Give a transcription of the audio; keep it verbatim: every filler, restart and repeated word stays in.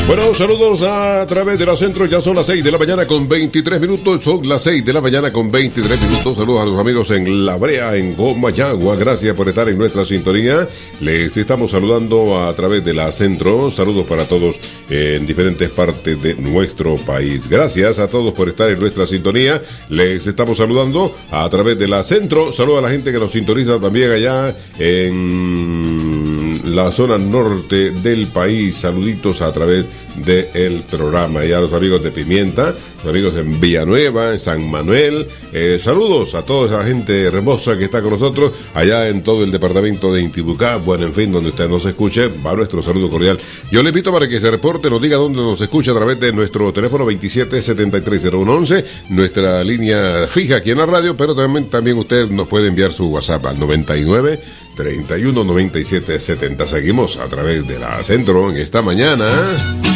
Bueno, saludos a través de la Centro, ya son las seis de la mañana con veintitrés minutos, son las seis de la mañana con veintitrés minutos, saludos a los amigos en La Brea, en Comayagua, gracias por estar en nuestra sintonía, les estamos saludando a través de la Centro, saludos para todos en diferentes partes de nuestro país, gracias a todos por estar en nuestra sintonía, les estamos saludando a través de la Centro, saludos a la gente que nos sintoniza también allá en la zona norte del país, saluditos a través del programa, y a los amigos de Pimienta, los amigos en Villanueva, en San Manuel, eh, saludos a toda esa gente hermosa que está con nosotros allá en todo el departamento de Intibucá, bueno, en fin, donde usted nos escuche, va nuestro saludo cordial. Yo le invito para que se reporte, nos diga dónde nos escucha a través de nuestro teléfono veintisiete setenta y tres cero uno once, nuestra línea fija aquí en la radio, pero también, también usted nos puede enviar su WhatsApp al noventa y nueve treinta y uno noventa y siete setenta. Seguimos a través de la Centro en esta mañana.